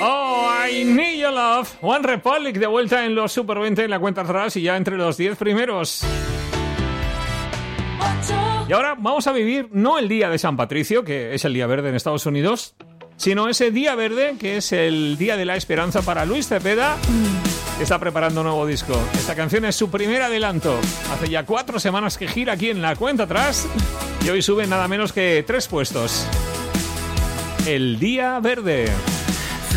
Oh, I Need Your Love. One Republic de vuelta en los Super 20 en la cuenta atrás y ya entre los 10 primeros. Y ahora vamos a vivir no el día de San Patricio, que es el día verde en Estados Unidos, sino ese día verde que es el día de la esperanza para Luis Cepeda, que está preparando un nuevo disco. Esta canción es su primer adelanto. Hace ya 4 semanas que gira aquí en la cuenta atrás y hoy sube nada menos que 3 puestos. El día verde.